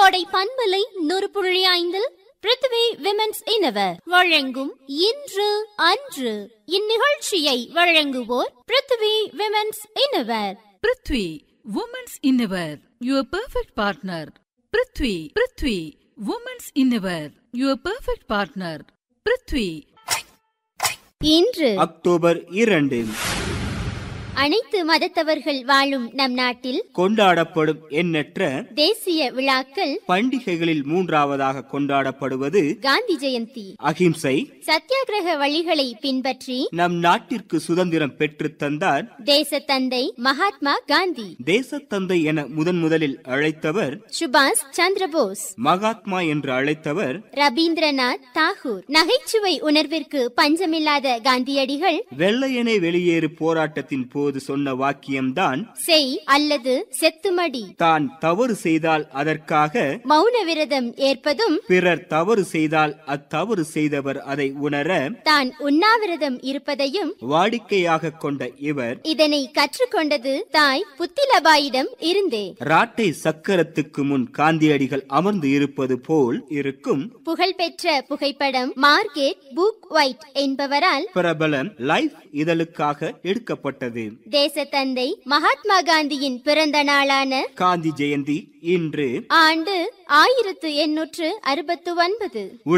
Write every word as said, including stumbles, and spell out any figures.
கோடை பண்பலை நூறு புள்ளி ஐந்தில் பிருத்வி விமென்ஸ் இன்னவர் வழங்கும் இன்று அன்று. இந்நிகழ்ச்சியை வழங்குவோர் Prithvi women's இன்னவர். Prithvi women's இன்னவர், your perfect partner. Prithvi Prithvi women's இன்னவர், your perfect partner. Prithvi. இன்று அக்டோபர் இரண்டு அனைத்து மதத்தவர்கள் வாழும் நம் நாட்டில் கொண்டாடப்படும் எண்ணற்ற தேசிய விழாக்கள். பண்டிகைகளில் மூன்றாவதாக கொண்டாடப்படுவது காந்தி ஜெயந்தி. அகிம்சை சத்தியாகிரக வழிகளை பின்பற்றி நம் நாட்டிற்கு சுதந்திரம் பெற்று தந்தார் தேசத்தந்தை மகாத்மா காந்தி. தேசத்தந்தை என முதன் முதலில் அழைத்தவர் சுபாஷ் சந்திர போஸ். மகாத்மா என்று அழைத்தவர் ரவீந்திரநாத் தாகூர். நகைச்சுவை உணர்விற்கு பஞ்சமில்லாத காந்தியடிகள் வெள்ளையனே வெளியேறு போராட்டத்தின் போது சொன்ன வாக்கியம்தான் செய் அல்லது செத்துமடி. தான் தவறு செய்தால் அதற்காக மௌன விரதம் ஏற்பதும், பிறர் தவறு செய்தால் அத்தவறு செய்தவர் அதை உணர தான் உண்ணாவிரதம் இருப்பதையும் வாடிக்கையாக கொண்ட இவர் இதனை கற்றுக்கொண்டது தாய் புத்திலபாயிடம் இருந்தே. ராட்டை சக்கரத்துக்கு முன் காந்தியடிகள் அமர்ந்து இருப்பது போல் இருக்கும் புகழ்பெற்ற புகைப்படம் மார்கெட் புக் ஒயிட் என்பவரால் பிரபலம் லைஃப் இதழுக்காக எடுக்கப்பட்டது. தேசத்தந்தை மகாத்மா காந்தியின் பிறந்த நாளான காந்தி ஜெயந்தி இன்று ஆண்டு ஆயிரத்து எண்ணூற்று அறுபத்து ஒன்பது.